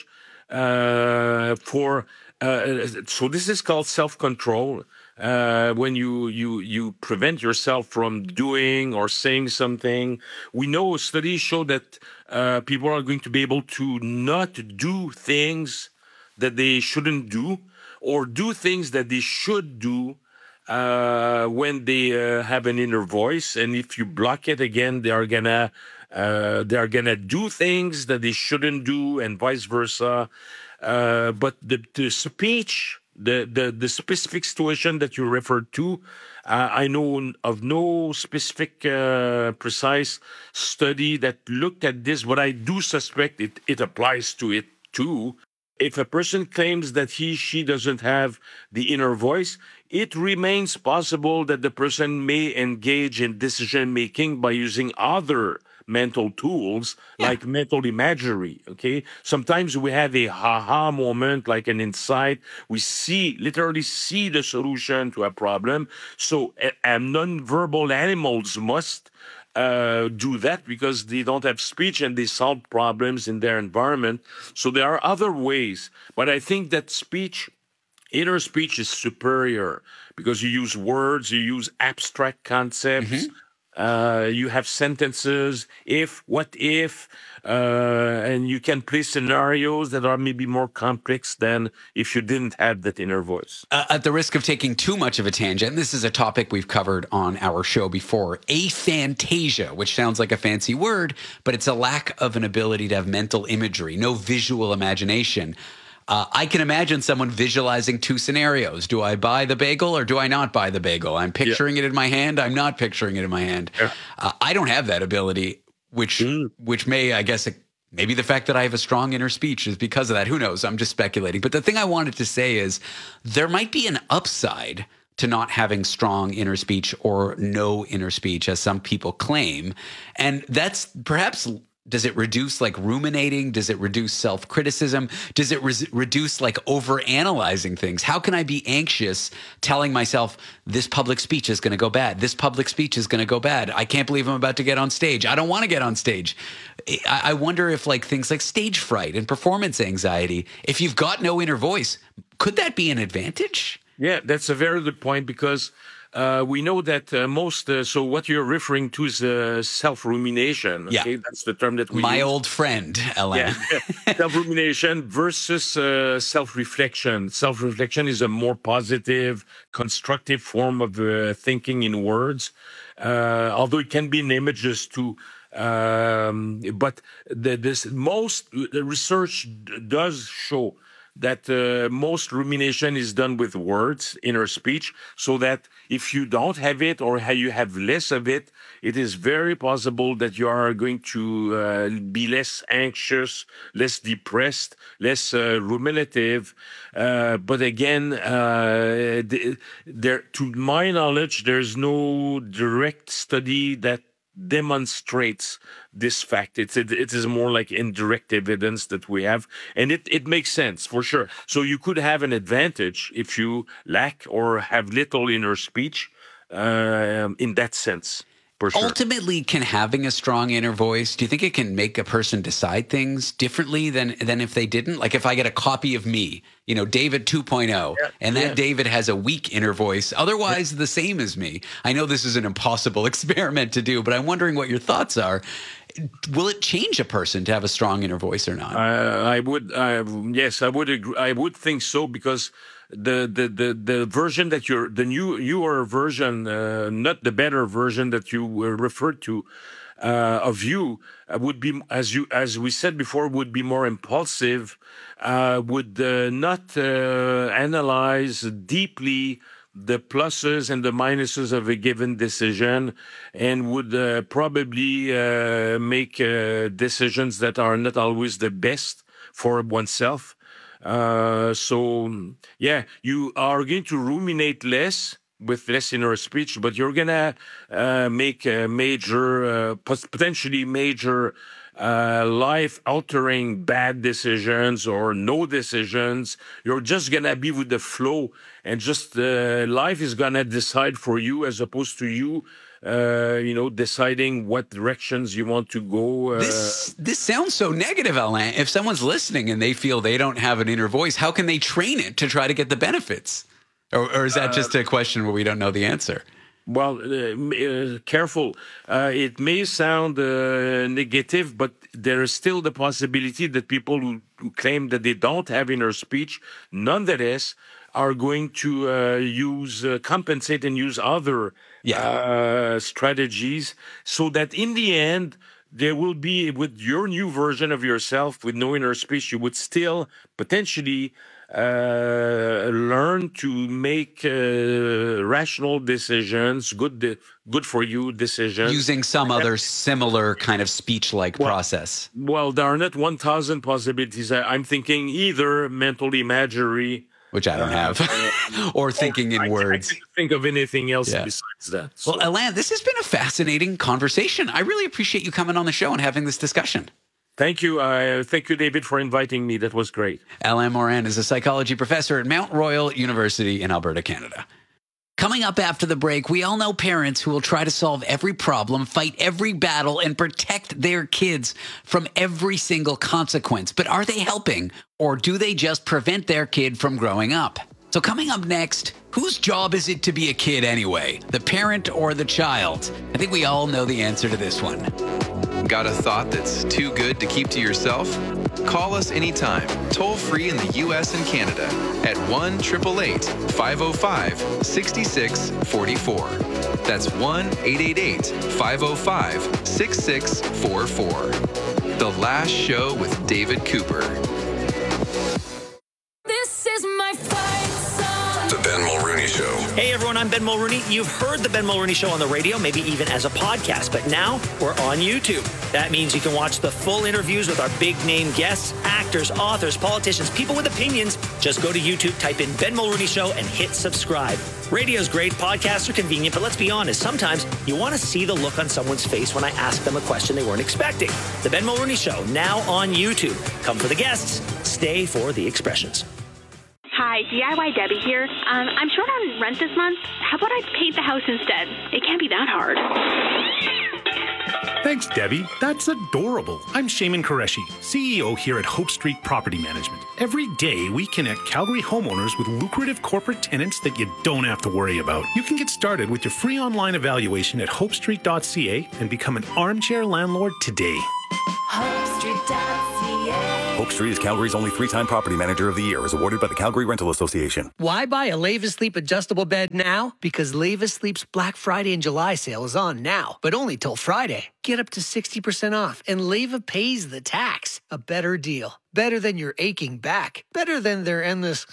uh, for uh, so this is called self-control. Uh, when you, you, you prevent yourself from doing or saying something. We know studies show that uh, people are going to be able to not do things that they shouldn't do or do things that they should do uh, when they uh, have an inner voice. And if you block it again, they are gonna Uh, they're going to do things that they shouldn't do and vice versa. Uh, but the, the speech, the, the, the specific situation that you referred to, uh, I know of no specific uh, precise study that looked at this, but I do suspect it, it applies to it too. If a person claims that he, she doesn't have the inner voice, it remains possible that the person may engage in decision-making by using other mental tools, yeah. like mental imagery, okay? Sometimes we have a ha-ha moment, like an insight. We see, literally see the solution to a problem. So uh, non-verbal animals must uh, do that because they don't have speech and they solve problems in their environment. So there are other ways. But I think that speech, inner speech is superior because you use words, you use abstract concepts, mm-hmm. Uh, you have sentences, if, what if, uh, and you can play scenarios that are maybe more complex than if you didn't have that inner voice. Uh, at the risk of taking too much of a tangent, this is a topic we've covered on our show before, aphantasia, which sounds like a fancy word, but it's a lack of an ability to have mental imagery, no visual imagination. Uh, I can imagine someone visualizing two scenarios. Do I buy the bagel or do I not buy the bagel? I'm picturing yeah. it in my hand. I'm not picturing it in my hand. Yeah. Uh, I don't have that ability, which mm. which may, I guess, maybe the fact that I have a strong inner speech is because of that. Who knows? I'm just speculating. But the thing I wanted to say is there might be an upside to not having strong inner speech or no inner speech, as some people claim. And that's perhaps... Does it reduce like ruminating? Does it reduce self-criticism? Does it re- reduce like over-analyzing things? How can I be anxious telling myself this public speech is going to go bad? This public speech is going to go bad. I can't believe I'm about to get on stage. I don't want to get on stage. I, I wonder if like things like stage fright and performance anxiety, if you've got no inner voice, could that be an advantage? Yeah, that's a very good point because Uh, we know that uh, most, uh, so what you're referring to is uh, self-rumination. Okay? Yeah. That's the term that we My use. old friend, Alain. Yeah. Self-rumination versus uh, self-reflection. Self-reflection is a more positive, constructive form of uh, thinking in words, uh, although it can be in images too. Um, but the, this most the research d- does show that uh, most rumination is done with words, inner speech, so that if you don't have it or you have less of it, it is very possible that you are going to uh, be less anxious, less depressed, less uh, ruminative. Uh, but again, uh, the, there, to my knowledge, there's no direct study that demonstrates this fact. It's it, it is more like indirect evidence that we have, and it, it makes sense for sure. So you could have an advantage if you lack or have little inner speech uh, in that sense. For sure. Ultimately, can having a strong inner voice, do you think it can make a person decide things differently than than if they didn't? Like if I get a copy of me, you know, David two point oh, yeah, and that yeah. David has a weak inner voice, otherwise yeah. the same as me. I know this is an impossible experiment to do, but I'm wondering what your thoughts are. Will it change a person to have a strong inner voice or not? Uh, I would, uh, yes, I would agree. I would think so because the the the, the version that you're the new newer version, uh, not the better version that you were referred to uh, of you, uh, would be as you as we said before would be more impulsive, uh, would uh, not uh, analyze deeply the pluses and the minuses of a given decision, and would uh, probably uh, make uh, decisions that are not always the best for oneself. Uh, so, yeah, you are going to ruminate less with less inner speech, but you're going to uh, make a major, uh, potentially major uh, life-altering bad decisions or no decisions. You're just going to be with the flow, and just uh, life is going to decide for you as opposed to you Uh, you know, deciding what directions you want to go. Uh, this this sounds so negative, Alain. If someone's listening and they feel they don't have an inner voice, how can they train it to try to get the benefits? Or, or is that uh, just a question where we don't know the answer? Well, uh, uh, careful. Uh, it may sound uh, negative, but there is still the possibility that people who, who claim that they don't have inner speech, nonetheless, are going to uh, use, uh, compensate and use other yeah. uh, strategies so that in the end, there will be, with your new version of yourself, with no inner speech, you would still potentially uh, learn to make uh, rational decisions, good de- good for you decisions. Using some other similar kind of speech-like well, process. Well, there are not one thousand possibilities. I- I'm thinking either mental imagery, which I don't have, or thinking in I, words. I can't think of anything else yeah. besides that. So. Well, Alain, this has been a fascinating conversation. I really appreciate you coming on the show and having this discussion. Thank you. Uh, thank you, David, for inviting me. That was great. Alain Morin is a psychology professor at Mount Royal University in Alberta, Canada. Coming up after the break, we all know parents who will try to solve every problem, fight every battle, and protect their kids from every single consequence. But are they helping, or do they just prevent their kid from growing up? So coming up next, whose job is it to be a kid anyway? The parent or the child? I think we all know the answer to this one. Got a thought that's too good to keep to yourself? Call us anytime, toll free in the U S and Canada at one eight eight eight, five oh five, six six four four. That's one eight eight eight, five oh five, six six four four. The Last Show with David Cooper. Hey everyone, I'm Ben Mulrooney. You've heard the Ben Mulrooney Show on the radio, maybe even as a podcast, but now we're on YouTube. That means you can watch the full interviews with our big name guests, actors, authors, politicians, people with opinions. Just go to YouTube, type in Ben Mulrooney Show, and hit subscribe. Radio's great, podcasts are convenient, but let's be honest, sometimes you want to see the look on someone's face when I ask them a question they weren't expecting. The Ben Mulrooney Show, now on YouTube. Come for the guests, stay for the expressions. Hi, D I Y Debbie here. Um, I'm short on rent this month. How about I paint the house instead? It can't be that hard. Thanks, Debbie. That's adorable. I'm Shaman Qureshi, C E O here at Hope Street Property Management. Every day, we connect Calgary homeowners with lucrative corporate tenants that you don't have to worry about. You can get started with your free online evaluation at hope street dot c a and become an armchair landlord today. hope street dot c a Hope Street is Calgary's only three-time property manager of the year, is awarded by the Calgary Rental Association. Why buy a Leva Sleep adjustable bed now? Because Leva Sleep's Black Friday and July sale is on now, but only till Friday. Get up to sixty percent off, and Leva pays the tax. A better deal. Better than your aching back. Better than their endless...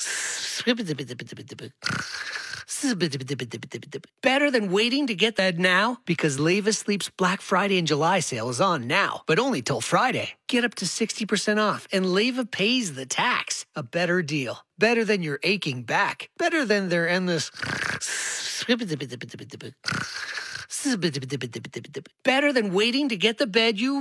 Better than waiting to get that now, because Leva Sleep's Black Friday and July sale is on now, but only till Friday. Get up to sixty percent off, and Leva pays the tax. A better deal. Better than your aching back. Better than their endless... Better than waiting to get the bed you